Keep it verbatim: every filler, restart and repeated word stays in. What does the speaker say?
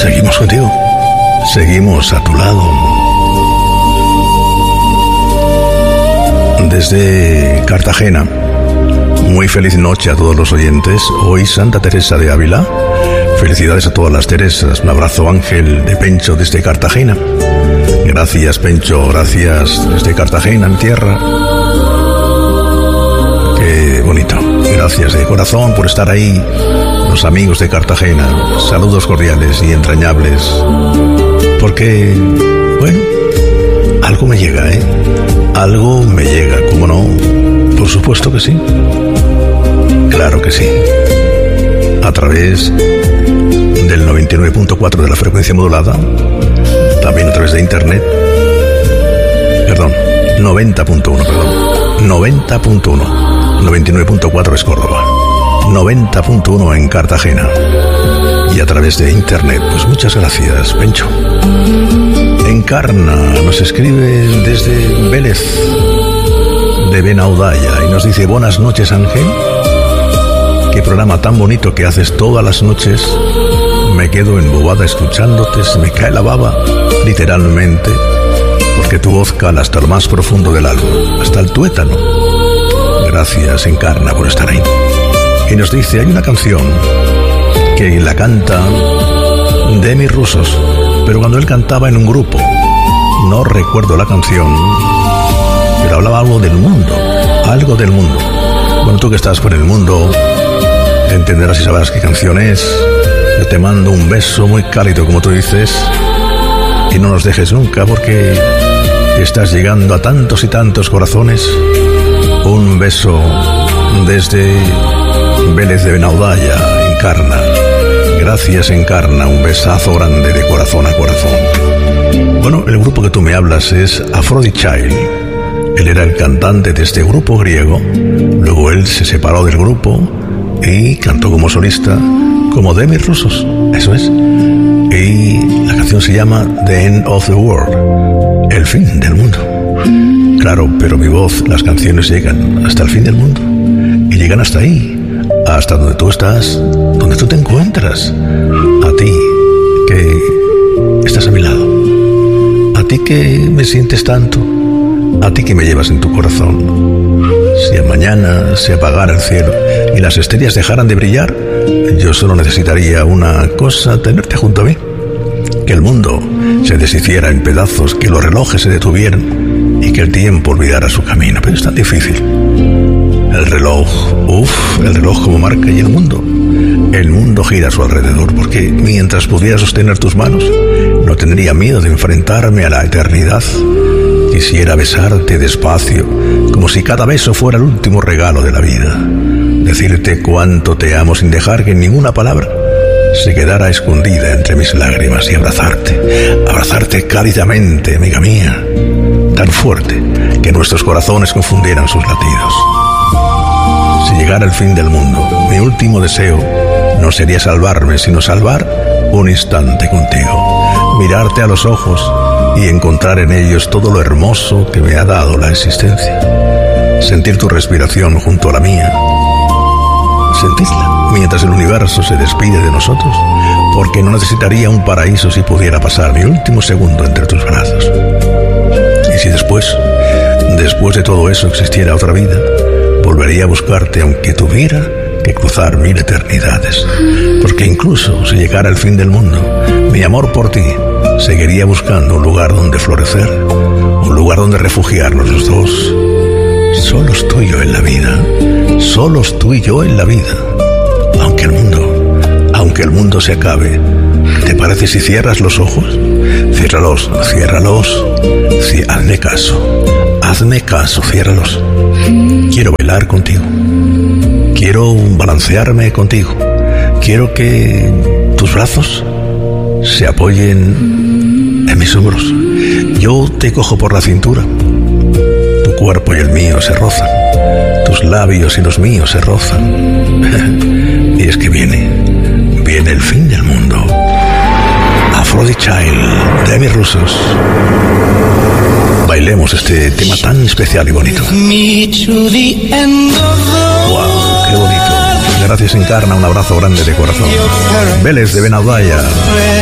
Seguimos contigo. Seguimos a tu lado. Desde Cartagena, muy feliz noche a todos los oyentes. Hoy Santa Teresa de Ávila. Felicidades a todas las Teresas. Un abrazo, Ángel, de Pencho desde Cartagena. Gracias, Pencho, gracias desde Cartagena, mi tierra. Qué bonito. Gracias de corazón por estar ahí. Los amigos de Cartagena, saludos cordiales y entrañables. Porque, bueno, algo me llega, ¿eh? Algo me llega, ¿cómo no? Por supuesto que sí. Claro que sí. A través del noventa y nueve punto cuatro de la frecuencia modulada, también a través de internet. Perdón, noventa punto uno, perdón. noventa punto uno. noventa y nueve punto cuatro es Córdoba. noventa punto uno en Cartagena. Y a través de internet. Pues muchas gracias, Pencho. Encarna nos escribe desde Vélez de Benaudalla y nos dice: buenas noches, Ángel. Qué programa tan bonito que haces todas las noches. Me quedo embobada escuchándote, se me cae la baba, literalmente, porque tu voz cala hasta lo más profundo del alma, hasta el tuétano. Gracias, Encarna, por estar ahí. Y nos dice: hay una canción que la canta Demi Rusos, pero cuando él cantaba en un grupo, no recuerdo la canción, pero hablaba algo del mundo, algo del mundo. Bueno, tú que estás por el mundo, entenderás y sabrás qué canción es. Yo te mando un beso muy cálido, como tú dices, y no nos dejes nunca, porque estás llegando a tantos y tantos corazones. Un beso desde Vélez de Benaudalla, Encarna. Gracias, Encarna, un besazo grande de corazón a corazón. Bueno, el grupo que tú me hablas es Aphrodite Child. Él era el cantante de este grupo griego. Luego él se separó del grupo y cantó como solista, como Demi Rusos, eso es. Y la canción se llama The End of the World, el fin del mundo. Claro, pero mi voz, las canciones llegan hasta el fin del mundo. Y llegan hasta ahí, hasta donde tú estás, donde tú te encuentras. A ti, que estás a mi lado. A ti que me sientes tanto. A ti que me llevas en tu corazón. Si mañana se apagara el cielo y las estrellas dejaran de brillar, yo solo necesitaría una cosa: tenerte junto a mí. Que el mundo se deshiciera en pedazos, que los relojes se detuvieran y que el tiempo olvidara su camino. Pero es tan difícil. El reloj, uff, el reloj como marca y el mundo. El mundo gira a su alrededor, porque mientras pudiera sostener tus manos, no tendría miedo de enfrentarme a la eternidad. Quisiera besarte despacio, como si cada beso fuera el último regalo de la vida. Decirte cuánto te amo sin dejar que ninguna palabra se quedara escondida entre mis lágrimas, y abrazarte, abrazarte cálidamente, amiga mía, tan fuerte que nuestros corazones confundieran sus latidos. Si llegara el fin del mundo, mi último deseo no sería salvarme, sino salvar un instante contigo, mirarte a los ojos y encontrar en ellos todo lo hermoso que me ha dado la existencia. Sentir tu respiración junto a la mía. Sentirla mientras el universo se despide de nosotros, porque no necesitaría un paraíso si pudiera pasar mi último segundo entre tus brazos. Y si después, después de todo eso existiera otra vida, volvería a buscarte aunque tuviera que cruzar mil eternidades. Porque incluso si llegara el fin del mundo, mi amor por ti seguiría buscando un lugar donde florecer, un lugar donde refugiarnos los dos. Solos tú y yo en la vida, solos tú y yo en la vida. Aunque el mundo, aunque el mundo se acabe, ¿te parece si cierras los ojos? Ciérralos, ciérralos, cí- hazme caso, hazme caso, ciérralos. Quiero bailar contigo, quiero balancearme contigo, quiero que tus brazos se apoyen en mis hombros. Yo te cojo por la cintura, tu cuerpo y el mío se rozan, tus labios y los míos se rozan. Y es que viene, viene el fin del mundo. Aphrodite Child, Demi Rusos. Bailemos este tema tan especial y bonito. Wow, qué bonito. Gracias, Encarna, un abrazo grande de corazón. Vélez de Benaudalla.